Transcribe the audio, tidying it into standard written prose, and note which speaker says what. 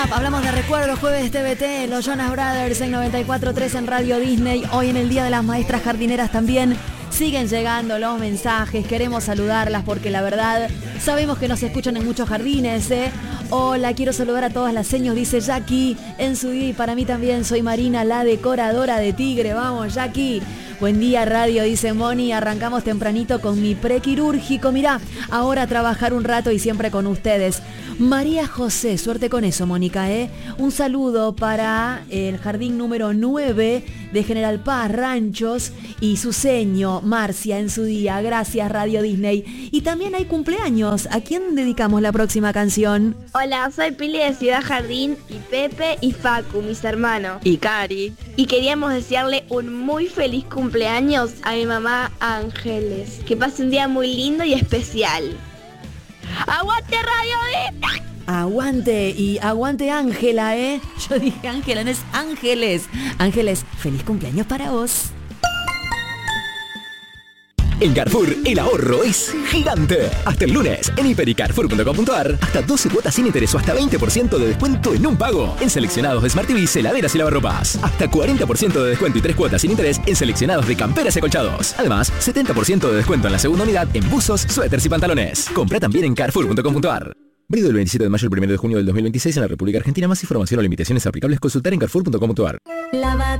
Speaker 1: WhatsApp. Hablamos de recuerdos, jueves TBT, los Jonas Brothers en 94.3 en Radio Disney. Hoy en el Día de las Maestras Jardineras también siguen llegando los mensajes. Queremos saludarlas porque la verdad sabemos que nos escuchan en muchos jardines, ¿eh? Hola, quiero saludar a todas las seños, dice Jackie en su día. Y para mí también, soy Marina, la decoradora de Tigre. Vamos, Jackie. Buen día, radio, dice Moni. Arrancamos tempranito con mi prequirúrgico. Mirá, ahora a trabajar un rato y siempre con ustedes. María José, suerte con eso, Mónica, ¿eh? Un saludo para el jardín número 9 de General Paz, Ranchos, y su seño, Marcia, en su día. Gracias, Radio Disney. Y también hay cumpleaños. ¿A quién dedicamos la próxima canción?
Speaker 2: Hola, soy Pili de Ciudad Jardín y Pepe y Facu, mis hermanos.
Speaker 3: Y Cari.
Speaker 2: Y queríamos desearle un muy feliz cumpleaños a mi mamá Ángeles. Que pase un día muy lindo y especial. ¡Aguante Radio Disney!
Speaker 1: Aguante y aguante Ángela, ¿eh? Yo dije Ángela, no es Ángeles. Ángeles, feliz cumpleaños para vos.
Speaker 4: En Carrefour, el ahorro es gigante. Hasta el lunes, en hiper.carrefour.com.ar, hasta 12 cuotas sin interés o hasta 20% de descuento en un pago. En seleccionados Smart TVs, heladeras y lavarropas. Hasta 40% de descuento y 3 cuotas sin interés en seleccionados de camperas y acolchados. Además, 70% de descuento en la segunda unidad en buzos, suéteres y pantalones. Compra también en carrefour.com.ar. Válido del 27 de mayo al 1 de junio del 2026 en la República Argentina. Más información o limitaciones aplicables, consultar en carrefour.com.ar.